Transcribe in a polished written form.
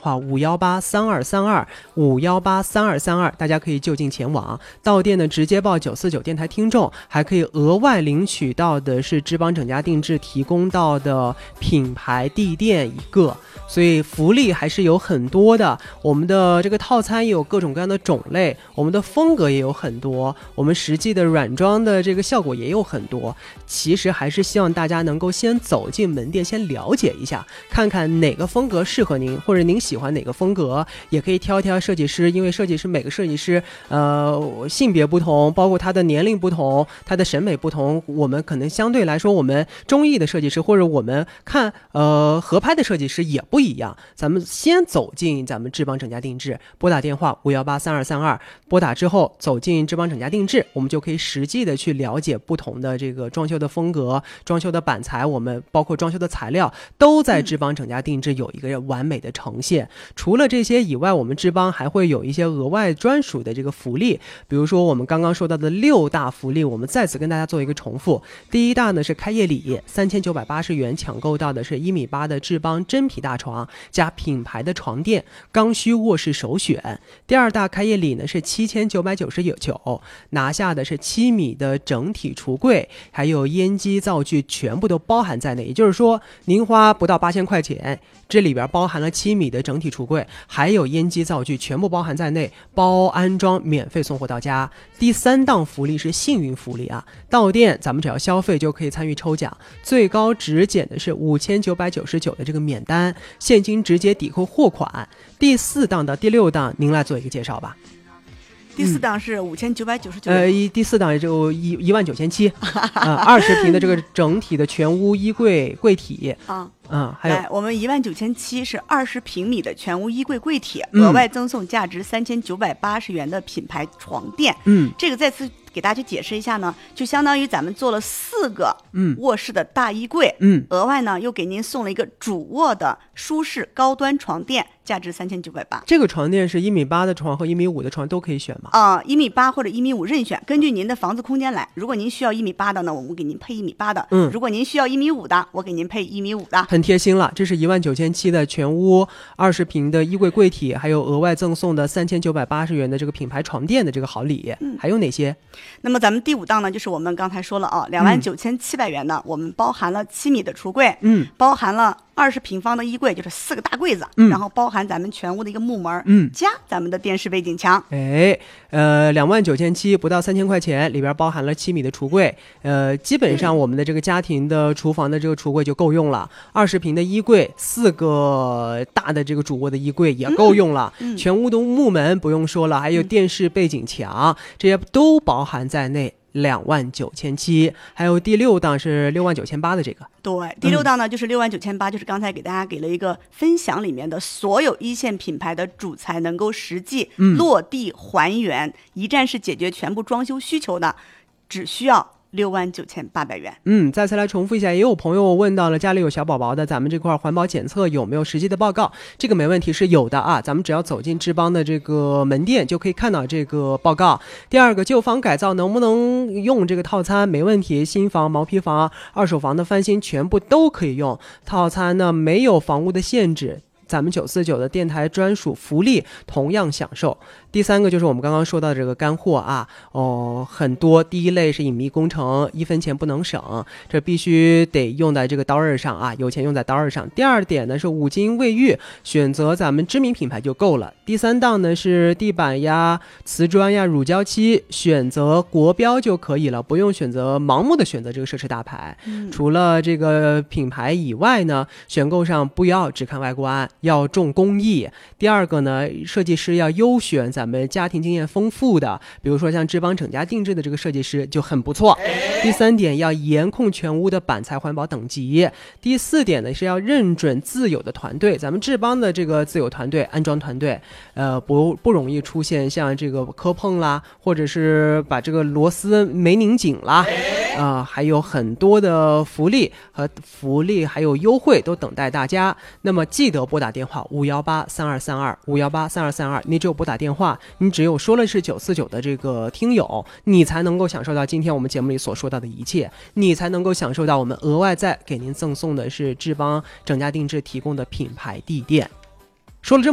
话5183232，5183232，大家可以就近前往。到店呢直接报949电台听众，还可以额外领取到的是知邦整家定制提供到的品牌地垫一个，所以福利还是有很多的。我们的这个套餐也有各种各样的种类，我们的风格也有很多，我们实际的软装的这个效果也有很多。其实还是希望大家能够先走进门店，先了解一下，看看哪个风格适合您，或者您喜欢哪个风格，也可以挑挑设计师，因为设计师每个设计师性别不同，包括他的年龄不同，他的审美不同，我们可能相对来说我们中意的设计师或者我们看合拍的设计师也不一样。咱们先走进咱们知邦整家定制，拨打电话5183232，拨打之后走进知邦整家定制，我们就可以实际的去了解不同的这个装修的风格，装修的板材，我们包括装修的材料都在知邦整家定制有一个完美的呈现。除了这些以外，我们知邦还会有一些额外专属的这个福利，比如说我们刚刚说到的6大福利，我们再次跟大家做一个重复。第一大呢是开业礼，3980元抢购到的是1.8米的知邦真皮大床加品牌的床垫，刚需卧室首选。第二大开业礼呢是7999，拿下的是7米的整体橱柜，还有烟机灶具全部都包含在内，也就是说您花不到8000块钱，这里边包含了7米的整体橱柜，还有烟机灶具全部包含在内，包安装，免费送货到家。第三档福利是幸运福利啊，到店咱们只要消费就可以参与抽奖，最高只减的是5999的这个免单，现金直接抵扣货款。第四档到第6档您来做一个介绍吧。 第四档是5999， 第四档也就19700， 20平的这个整体的全屋衣柜柜体啊，还有我们19700是20平米的全屋衣柜柜体，额外赠送价值3980元的品牌床垫。这个再次给大家去解释一下呢，就相当于咱们做了4个卧室的大衣柜，额外呢又给您送了一个主卧的舒适高端床垫，价值3980。 这个床垫是1.8米的床和1.5米的床都可以选吗 ？1.8米或者1.5米任选，根据您的房子空间来。如果您需要1.8米的呢，我们给您配1.8米的；如果您需要1.5米的，我给您配1.5米的。 很贴心了，这是19700的全屋20平的衣柜柜体，还有额外赠送的3980元的这个品牌床垫的这个好礼。还有哪些？ 那么咱们第5档呢，就是我们刚才说了29700元的，我们包含了7米的橱柜，包含了20平方的衣柜，就是4个大柜子，然后包含咱们全屋的一个木门，加咱们的电视背景墙。 29700不到3000块钱，里边包含了7米的橱柜，基本上我们的这个家庭的厨房的这个橱柜就够用了，20平的衣柜，4个大的这个主卧的衣柜也够用了，全屋的木门不用说了，还有电视背景墙，这些都包含在内。29700，还有第6档是69800的这个。 对，第6档呢就是69800，就是刚才给大家给了一个分享里面的所有一线品牌的主材能够实际落地还原，一站式解决全部装修需求的，只需要69800元。 再次来重复一下，也有朋友问到了家里有小宝宝的，咱们这块环保检测有没有实际的报告？这个没问题，是有的啊，咱们只要走进知邦的这个门店就可以看到这个报告。第二个，旧房改造能不能用这个套餐？没问题，新房、毛坯房、二手房的翻新全部都可以用。套餐呢没有房屋的限制，咱们949的电台专属福利同样享受。第3个就是我们刚刚说到的这个干货啊，很多。第一类是隐秘工程，1分钱不能省，这必须得用在这个刀刃上啊，有钱用在刀刃上。第2点呢是五金卫浴，选择咱们知名品牌就够了。第3档呢是地板呀、瓷砖呀、乳胶漆，选择国标就可以了，不用选择盲目的选择这个奢侈大牌。除了这个品牌以外呢，选购上不要只看外观，要重工艺。第2个呢，设计师要优选咱们家庭经验丰富的，比如说像知邦整家定制的这个设计师就很不错。第3点要严控全屋的板材环保等级。第4点呢是要认准自有的团队，咱们知邦的这个自有团队、安装团队，不容易出现像这个磕碰啦，或者是把这个螺丝没拧紧啦，还有很多的福利还有优惠都等待大家。那么记得拨打电话5183232，5183232，你只有拨打电话，你只有说了是949的这个听友，你才能够享受到今天我们节目里所说到的一切，你才能够享受到我们额外再给您赠送的是知邦整家定制提供的品牌地垫。说了这么